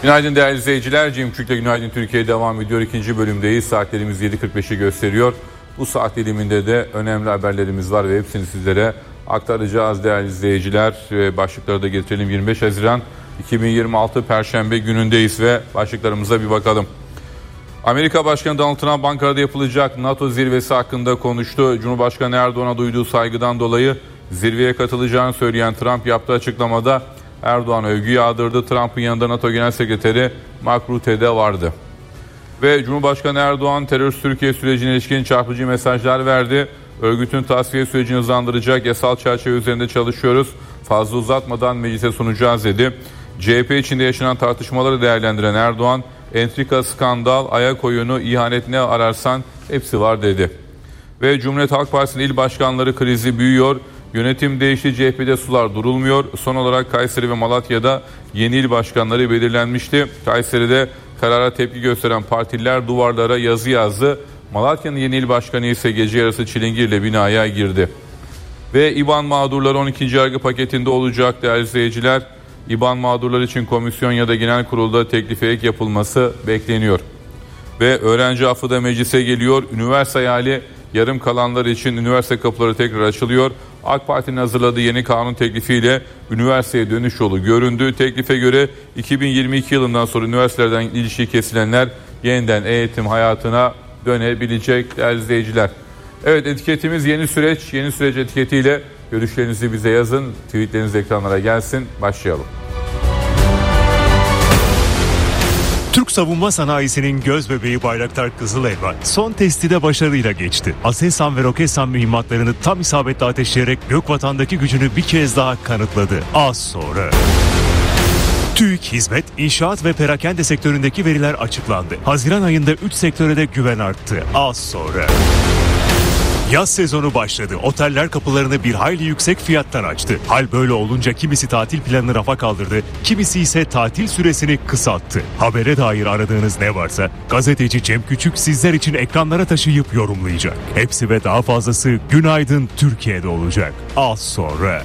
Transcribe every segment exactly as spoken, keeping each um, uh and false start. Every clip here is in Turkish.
Günaydın değerli izleyiciler. Cem Küçük'le Günaydın Türkiye devam ediyor. İkinci bölümdeyiz. Saatlerimiz yedi kırk beşi gösteriyor. Bu saat diliminde de önemli haberlerimiz var ve hepsini sizlere aktaracağız değerli izleyiciler. Ve başlıkları da getirelim. yirmi beş Haziran iki bin yirmi altı Perşembe günündeyiz ve başlıklarımıza bir bakalım. Amerika Başkanı Donald Trump Ankara'da yapılacak NATO zirvesi hakkında konuştu. Cumhurbaşkanı Erdoğan'a duyduğu saygıdan dolayı zirveye katılacağını söyleyen Trump yaptığı açıklamada Erdoğan övgü yağdırdı. Trump'ın yanında NATO Genel Sekreteri Mark Rutte de vardı. Ve Cumhurbaşkanı Erdoğan terörist Türkiye sürecine ilişkin çarpıcı mesajlar verdi. Örgütün tasfiye sürecini hızlandıracak yasal çerçeve üzerinde çalışıyoruz. Fazla uzatmadan meclise sunacağız dedi. C H P içinde yaşanan tartışmaları değerlendiren Erdoğan, entrika, skandal, ayak oyunu, ihanet ne ararsan hepsi var dedi. Ve Cumhuriyet Halk Partisi'nin il başkanları krizi büyüyor. Yönetim değişti, C H P'de sular durulmuyor. Son olarak Kayseri ve Malatya'da yeni il başkanları belirlenmişti. Kayseri'de karara tepki gösteren partililer duvarlara yazı yazdı. Malatya'nın yeni il başkanı ise gece yarısı çilingirle binaya girdi. Ve İBAN mağdurları on ikinci yargı paketinde olacak değerli izleyiciler. İBAN mağdurları için komisyon ya da genel kurulda teklife ek yapılması bekleniyor. Ve öğrenci affı da meclise geliyor. Üniversite hayali yarım kalanlar için üniversite kapıları tekrar açılıyor. AK Parti'nin hazırladığı yeni kanun teklifiyle üniversiteye dönüş yolu göründü. Teklife göre iki bin yirmi iki yılından sonra üniversitelerden ilişki kesilenler yeniden eğitim hayatına dönebilecek değerli izleyiciler. Evet, etiketimiz yeni süreç. Yeni süreç etiketiyle görüşlerinizi bize yazın. Tweetleriniz ekranlara gelsin. Başlayalım. Türk savunma sanayisinin göz bebeği Bayraktar Kızılelma son testi de başarıyla geçti. Aselsan ve Roketsan mühimmatlarını tam isabetle ateşleyerek Gökvatan'daki gücünü bir kez daha kanıtladı. Az sonra TÜİK, hizmet, inşaat ve perakende sektöründeki veriler açıklandı. Haziran ayında üç sektöre de güven arttı. Az sonra yaz sezonu başladı. Oteller kapılarını bir hayli yüksek fiyattan açtı. Hal böyle olunca kimisi tatil planını rafa kaldırdı, kimisi ise tatil süresini kısalttı. Habere dair aradığınız ne varsa gazeteci Cem Küçük sizler için ekranlara taşıyıp yorumlayacak. Hepsi ve daha fazlası Günaydın Türkiye'de olacak. Az sonra.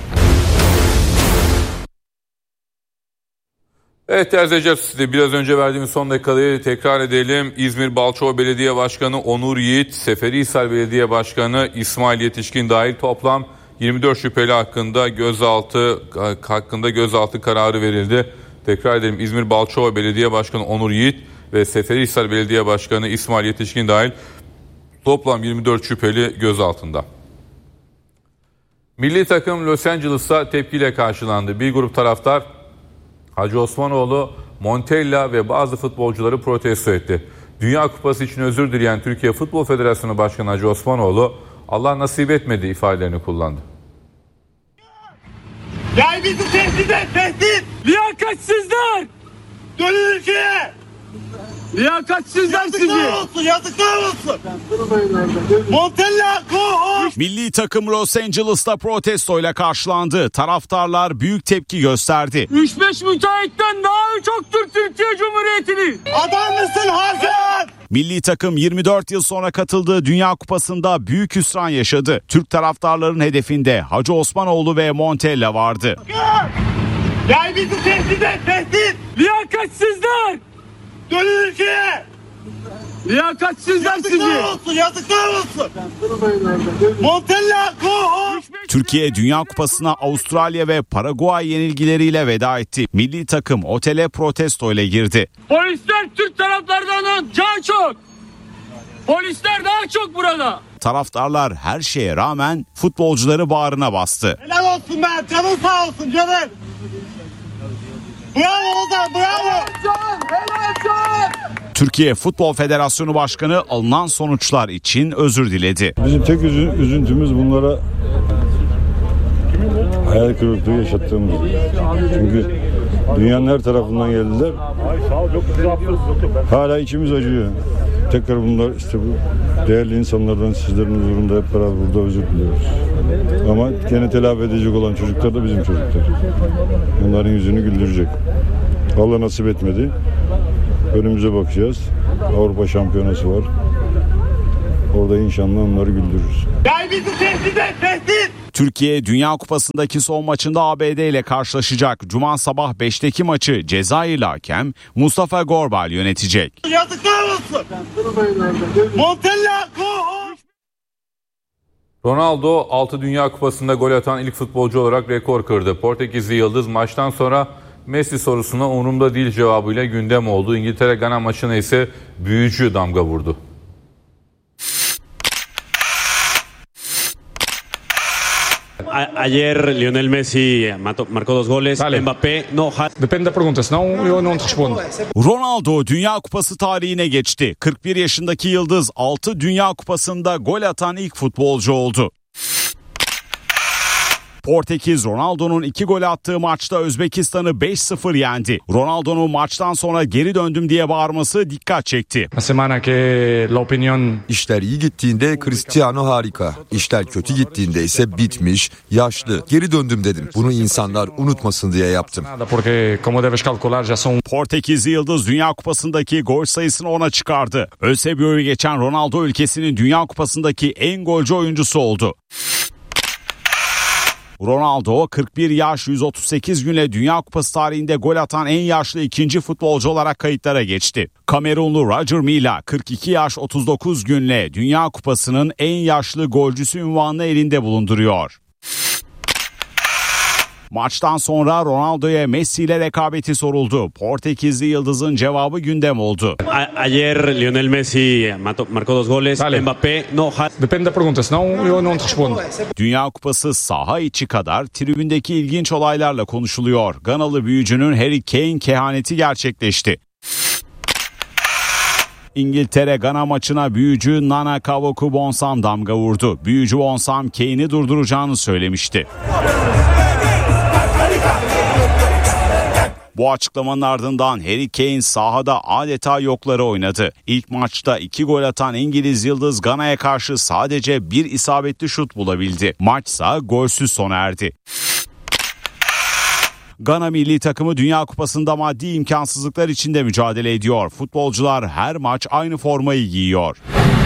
Evet değerli izleyiciler, biraz önce verdiğimiz son dakikayı tekrar edelim. İzmir Balçova Belediye Başkanı Onur Yiğit, Seferihisar Belediye Başkanı İsmail Yetişkin dahil toplam yirmi dört şüpheli hakkında gözaltı hakkında gözaltı kararı verildi. Tekrar edelim, İzmir Balçova Belediye Başkanı Onur Yiğit ve Seferihisar Belediye Başkanı İsmail Yetişkin dahil toplam yirmi dört şüpheli gözaltında. Milli takım Los Angeles'ta tepkiyle karşılandı. Bir grup taraftar Hacı Osmanoğlu, Montella ve bazı futbolcuları protesto etti. Dünya Kupası için özür dileyen Türkiye Futbol Federasyonu Başkanı Hacı Osmanoğlu, Allah nasip etmedi ifadelerini kullandı. Gel bizi tehdit et, tehdit! Liyakatsizler! Dönün ülkeye! Liyakatsizler sizi! Yazıklar olsun, yazıklar olsun! Montella, koş! Milli takım Los Angeles'ta protestoyla karşılandı. Taraftarlar büyük tepki gösterdi. üç beş müteahhitten daha çoktur Türkiye Cumhuriyeti'nin! Adam mısın Hakan? Milli takım yirmi dört yıl sonra katıldığı Dünya Kupası'nda büyük hüsran yaşadı. Türk taraftarların hedefinde Hacı Osmanoğlu ve Montella vardı. Gel, Gel bizi tehdit et, tehdit! Liyakatsizler! Dönün ülkeye! Liyakatsizler sizi! Yazıklar olsun, yazıklar olsun! Montella, koş! Türkiye Dünya Kupası'na Avustralya ve Paraguay yenilgileriyle veda etti. Milli takım otele protesto ile girdi. Polisler Türk taraflarından daha çok! Polisler daha çok burada! Taraftarlar her şeye rağmen futbolcuları bağrına bastı. Helal olsun be, canın sağ olsun canım! Bravo Ozan, bravo! Can, helal can! Türkiye Futbol Federasyonu Başkanı alınan sonuçlar için özür diledi. Bizim tek üzüntümüz bunlara hayal kırıklığı yaşattığımız. Çünkü dünyanın her tarafından geldiler. Hala içimiz acıyor. Tekrar bunlar işte bu değerli insanlardan sizlerin huzurunda hep beraber burada özür diliyoruz. Ama gene telafi edecek olan çocuklar da bizim çocuklar. Onların yüzünü güldürecek. Allah nasip etmedi. Önümüze bakacağız. Avrupa Şampiyonası var. Orada inşallah onları güldürürüz. Gel bizi tehdit et, tehdit! Türkiye Dünya Kupası'ndaki son maçında A B D ile karşılaşacak. Cuma sabah beşteki maçı Cezayirli hakem Mustafa Gorbal yönetecek. Yazıklar olsun. Montella Ronaldo altı Dünya Kupası'nda gol atan ilk futbolcu olarak rekor kırdı. Portekizli yıldız maçtan sonra Messi sorusuna umurumda değil cevabıyla gündem oldu. İngiltere-Gana maçına ise büyücü damga vurdu. Ayer Lionel Messi marcó dos goles. Dale. Mbappé no. Depende da pergunta, senão eu não te respondo. Ronaldo Dünya Kupası tarihine geçti. kırk bir yaşındaki yıldız altı Dünya Kupası'nda gol atan ilk futbolcu oldu. Portekiz Ronaldo'nun iki gol attığı maçta Özbekistan'ı beş sıfır yendi. Ronaldo'nun maçtan sonra geri döndüm diye bağırması dikkat çekti. Na semana que la opinión İşler iyi gittiğinde Cristiano harika. İşler kötü gittiğinde ise bitmiş, yaşlı. Geri döndüm dedim. Bunu insanlar unutmasın diye yaptım. nada, porque como deves calcular já são Portekizli yıldız Dünya Kupası'ndaki gol sayısını ona çıkardı. Eusebio'yu geçen Ronaldo ülkesinin Dünya Kupası'ndaki en golcü oyuncusu oldu. Ronaldo kırk bir yaş yüz otuz sekiz günle Dünya Kupası tarihinde gol atan en yaşlı ikinci futbolcu olarak kayıtlara geçti. Kamerunlu Roger Milla kırk iki yaş otuz dokuz günle Dünya Kupası'nın en yaşlı golcüsü unvanını elinde bulunduruyor. Maçtan sonra Ronaldo'ya Messi ile rekabeti soruldu. Portekizli yıldızın cevabı gündem oldu. Ayer Lionel Messi marcó dos goles. Dale. Mbappé no. Depende da pergunta, senão eu não te respondo. Dünya Kupası saha içi kadar tribündeki ilginç olaylarla konuşuluyor. Ganalı büyücünün Harry Kane kehaneti gerçekleşti. İngiltere-Gana maçına büyücü Nana Kavoku Bonsam damga vurdu. Büyücü Bonsam Kane'i durduracağını söylemişti. Bu açıklamanın ardından Harry Kane sahada adeta yokları oynadı. İlk maçta iki gol atan İngiliz yıldız Gana'ya karşı sadece bir isabetli şut bulabildi. Maçsa golsüz sona erdi. Gana milli takımı Dünya Kupası'nda maddi imkansızlıklar içinde mücadele ediyor. Futbolcular her maç aynı formayı giyiyor.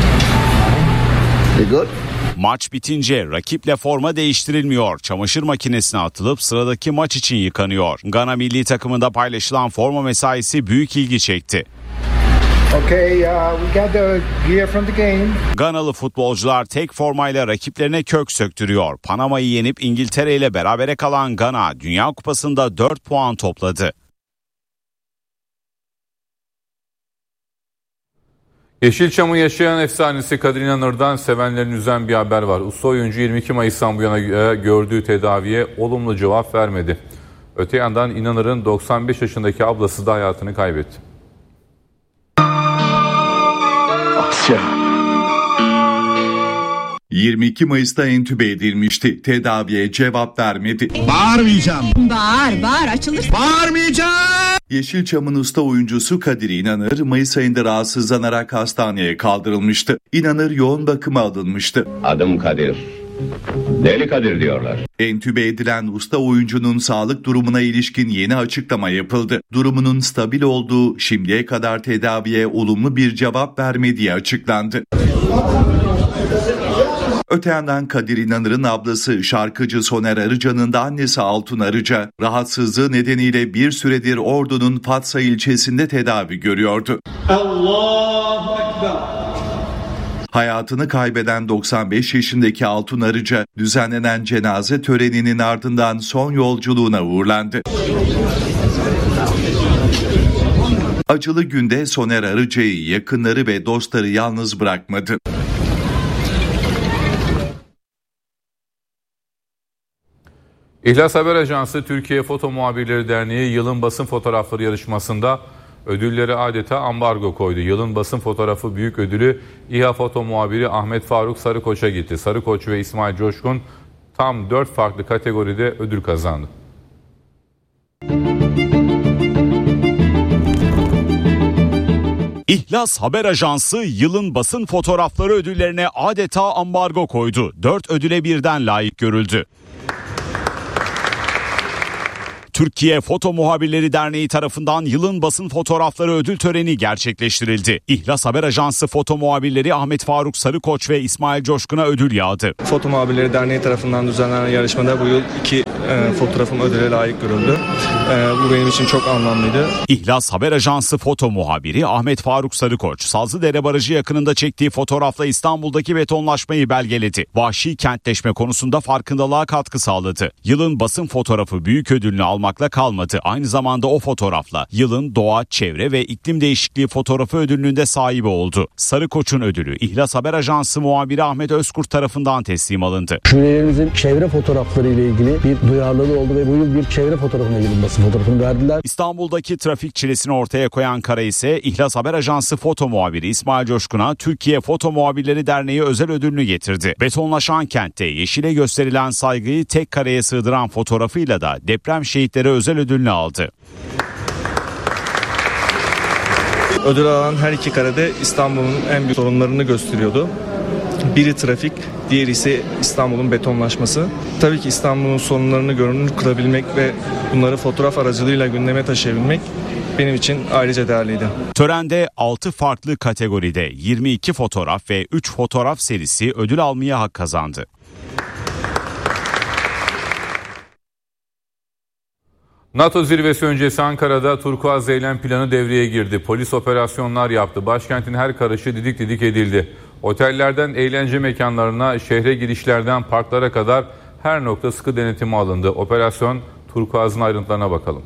Maç bitince rakiple forma değiştirilmiyor. Çamaşır makinesine atılıp sıradaki maç için yıkanıyor. Gana milli takımında paylaşılan forma mesaisi büyük ilgi çekti. Okay, uh, we got the gear from the game. Ganalı futbolcular tek formayla rakiplerine kök söktürüyor. Panama'yı yenip İngiltere ile berabere kalan Gana Dünya Kupası'nda dört puan topladı. Yeşilçam'ın yaşayan efsanesi Kadir İnanır'dan sevenlerin üzen bir haber var. Usta oyuncu yirmi iki Mayıs'tan bu yana gördüğü tedaviye olumlu cevap vermedi. Öte yandan İnanır'ın doksan beş yaşındaki ablası da hayatını kaybetti. yirmi iki Mayıs'ta entübe edilmişti. Tedaviye cevap vermedi. Bağırmayacağım. Bağır bağır açılır. Bağırmayacağım. Yeşilçam'ın usta oyuncusu Kadir İnanır Mayıs ayında rahatsızlanarak hastaneye kaldırılmıştı. İnanır yoğun bakıma alınmıştı. Adım Kadir. Deli Kadir diyorlar. Entübe edilen usta oyuncunun sağlık durumuna ilişkin yeni açıklama yapıldı. Durumunun stabil olduğu, şimdiye kadar tedaviye olumlu bir cevap vermediği açıklandı. Öte yandan Kadir İnanır'ın ablası şarkıcı Soner Arıca'nın da annesi Altun Arıca, rahatsızlığı nedeniyle bir süredir Ordu'nun Fatsa ilçesinde tedavi görüyordu. Allahu Ekber. Hayatını kaybeden doksan beş yaşındaki Altun Arıca, düzenlenen cenaze töreninin ardından son yolculuğuna uğurlandı. Acılı günde Soner Arıca'yı yakınları ve dostları yalnız bırakmadı. İhlas Haber Ajansı Türkiye Foto Muhabirleri Derneği Yılın Basın Fotoğrafları yarışmasında ödülleri adeta ambargo koydu. Yılın basın fotoğrafı büyük ödülü İHA Foto Muhabiri Ahmet Faruk Sarıkoç'a gitti. Sarıkoç ve İsmail Coşkun tam dört farklı kategoride ödül kazandı. İhlas Haber Ajansı yılın basın fotoğrafları ödüllerine adeta ambargo koydu. Dört ödüle birden layık görüldü. Türkiye Foto Muhabirleri Derneği tarafından yılın basın fotoğrafları ödül töreni gerçekleştirildi. İhlas Haber Ajansı foto muhabirleri Ahmet Faruk Sarıkoç ve İsmail Coşkun'a ödül yağdı. Foto Muhabirleri Derneği tarafından düzenlenen yarışmada bu yıl iki e, fotoğrafım ödüle layık görüldü. E, bu benim için çok anlamlıydı. İhlas Haber Ajansı foto muhabiri Ahmet Faruk Sarıkoç, Sazlıdere Barajı yakınında çektiği fotoğrafla İstanbul'daki betonlaşmayı belgeledi. Vahşi kentleşme konusunda farkındalığa katkı sağladı. Yılın basın fotoğrafı büyük ödülünü almakla kalmadı. Aynı zamanda o fotoğrafla yılın doğa, çevre ve iklim değişikliği fotoğrafı ödülünün de sahibi oldu. Sarıkoç'un ödülü İhlas Haber Ajansı muhabiri Ahmet Özkurt tarafından teslim alındı. Jürilerimizin çevre fotoğrafları ile ilgili bir duyarlılığı oldu ve bu yıl bir çevre fotoğrafına ilgili basın fotoğrafını verdiler. İstanbul'daki trafik çilesini ortaya koyan kara ise İhlas Haber Ajansı foto muhabiri İsmail Coşkun'a Türkiye Foto Muhabirleri Derneği özel ödülünü getirdi. Betonlaşan kentte yeşile gösterilen saygıyı tek kareye sığdıran fotoğrafıyla da deprem şehitleri özel ödülünü aldı. Ödül alan her iki karede İstanbul'un en büyük sorunlarını gösteriyordu. Biri trafik, diğeri ise İstanbul'un betonlaşması. Tabii ki İstanbul'un sorunlarını görünür kılabilmek ve bunları fotoğraf aracılığıyla gündeme taşıyabilmek benim için ayrıca değerliydi. Törende altı farklı kategoride yirmi iki fotoğraf ve üç fotoğraf serisi ödül almaya hak kazandı. NATO zirvesi öncesi Ankara'da turkuaz eylem planı devreye girdi. Polis operasyonlar yaptı. Başkentin her karışı didik didik edildi. Otellerden eğlence mekanlarına, şehre girişlerden parklara kadar her nokta sıkı denetime alındı. Operasyon turkuazın ayrıntılarına bakalım.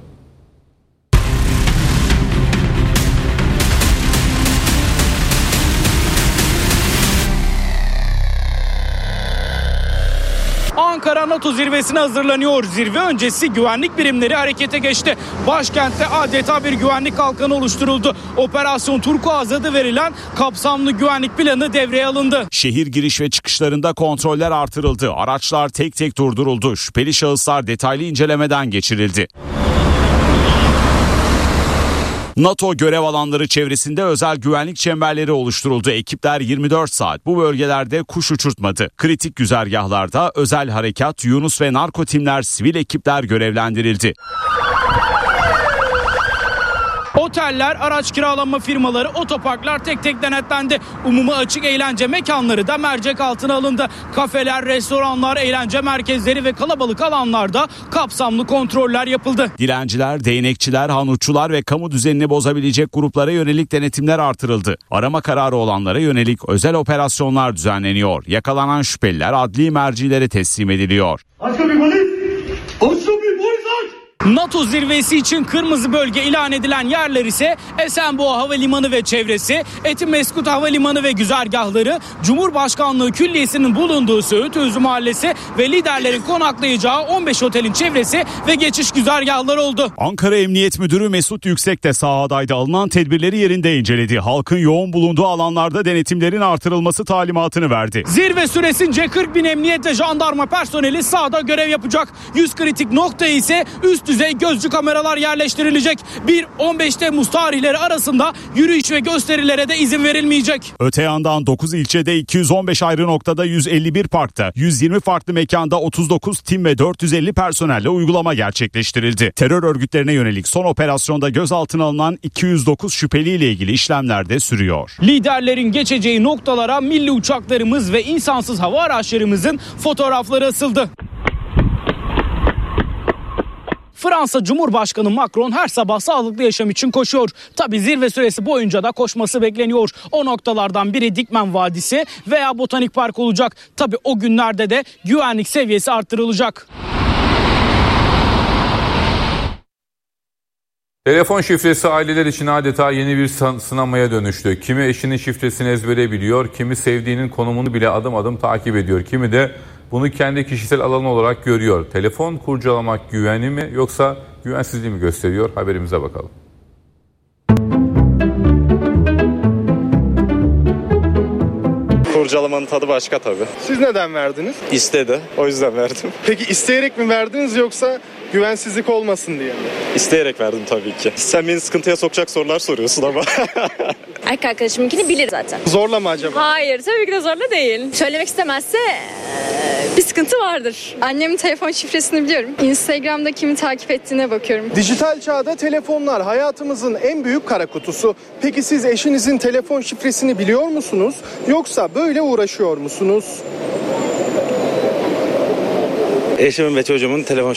Ankara NATO zirvesine hazırlanıyor. Zirve öncesi güvenlik birimleri harekete geçti. Başkentte adeta bir güvenlik kalkanı oluşturuldu. Operasyon Turkuaz adı verilen kapsamlı güvenlik planı devreye alındı. Şehir giriş ve çıkışlarında kontroller artırıldı. Araçlar tek tek durduruldu. Şüpheli şahıslar detaylı incelemeden geçirildi. NATO görev alanları çevresinde özel güvenlik çemberleri oluşturuldu. Ekipler yirmi dört saat bu bölgelerde kuş uçurtmadı. Kritik güzergahlarda özel harekat, Yunus ve narko timler, sivil ekipler görevlendirildi. Oteller, araç kiralama firmaları, otoparklar tek tek denetlendi. Umuma açık eğlence mekanları da mercek altına alındı. Kafeler, restoranlar, eğlence merkezleri ve kalabalık alanlarda kapsamlı kontroller yapıldı. Dilenciler, değnekçiler, hanutçular ve kamu düzenini bozabilecek gruplara yönelik denetimler artırıldı. Arama kararı olanlara yönelik özel operasyonlar düzenleniyor. Yakalanan şüpheliler adli mercilere teslim ediliyor. Başka bir polis! Başka bir polis aç! NATO zirvesi için kırmızı bölge ilan edilen yerler ise Esenboğa Havalimanı ve çevresi, Etimeskut Havalimanı ve güzergahları, Cumhurbaşkanlığı Külliyesi'nin bulunduğu Söğüt Özü Mahallesi ve liderlerin konaklayacağı on beş otelin çevresi ve geçiş güzergahları oldu. Ankara Emniyet Müdürü Mesut Yüksek de sahadaydı. Alınan tedbirleri yerinde inceledi. Halkın yoğun bulunduğu alanlarda denetimlerin artırılması talimatını verdi. Zirve süresince kırk bin emniyet ve jandarma personeli sahada görev yapacak. yüz kritik noktaya ise üst düzey gözcü kameralar yerleştirilecek. bir on beş Temmuz tarihleri arasında yürüyüş ve gösterilere de izin verilmeyecek. Öte yandan dokuz ilçede iki yüz on beş ayrı noktada yüz elli bir parkta, yüz yirmi farklı mekanda otuz dokuz tim ve dört yüz elli personelle uygulama gerçekleştirildi. Terör örgütlerine yönelik son operasyonda gözaltına alınan iki yüz dokuz şüpheliyle ilgili işlemler de sürüyor. Liderlerin geçeceği noktalara milli uçaklarımız ve insansız hava araçlarımızın fotoğrafları asıldı. Fransa Cumhurbaşkanı Macron her sabah sağlıklı yaşam için koşuyor. Tabii zirve süresi boyunca da koşması bekleniyor. O noktalardan biri Dikmen Vadisi veya Botanik Park olacak. Tabii o günlerde de güvenlik seviyesi artırılacak. Telefon şifresi aileler için adeta yeni bir sınamaya dönüştü. Kimi eşinin şifresini ezbere biliyor, kimi sevdiğinin konumunu bile adım adım takip ediyor. Kimi de bunu kendi kişisel alanı olarak görüyor. Telefon kurcalamak güvenli mi yoksa güvensizliği mi gösteriyor? Haberimize bakalım. Kurcalamanın tadı başka tabii. Siz neden verdiniz? İstedi. O yüzden verdim. Peki isteyerek mi verdiniz yoksa güvensizlik olmasın diye mi? İsteyerek verdim tabii ki. Sen beni sıkıntıya sokacak sorular soruyorsun ama. Erkek arkadaşımınkini bilir zaten. Zorla mı acaba? Hayır, tabii ki de zorla değil. Söylemek istemezse ee, bir sıkıntı vardır. Annemin telefon şifresini biliyorum. Instagram'da kimi takip ettiğine bakıyorum. Dijital çağda telefonlar hayatımızın en büyük kara kutusu. Peki siz eşinizin telefon şifresini biliyor musunuz? Yoksa böyle uğraşıyor musunuz? Eşimin ve çocuğumun telefon